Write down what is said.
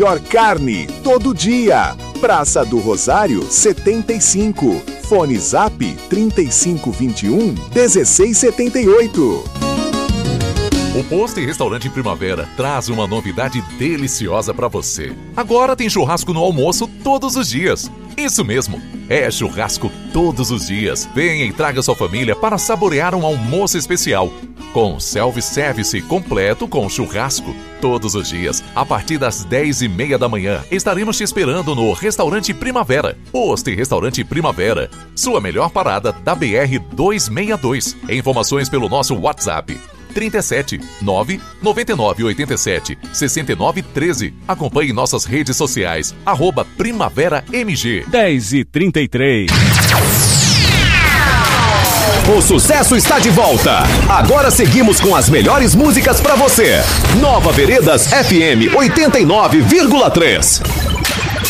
Melhor carne, todo dia. Praça do Rosário, 75. Fone Zap, 3521-1678. O Posto e Restaurante Primavera traz uma novidade deliciosa para você. Agora tem churrasco no almoço todos os dias. Isso mesmo, é churrasco todos os dias. Venha e traga sua família para saborear um almoço especial. Com self-service completo com churrasco. Todos os dias, a partir das 10h30 da manhã, estaremos te esperando no Restaurante Primavera. Posto e Restaurante Primavera. Sua melhor parada da BR-262. Informações pelo nosso WhatsApp. 37 9 99 87 69 13. Acompanhe nossas redes sociais. @Primavera MG. 10h33. O sucesso está de volta. Agora seguimos com as melhores músicas pra você. Nova Veredas FM 89,3.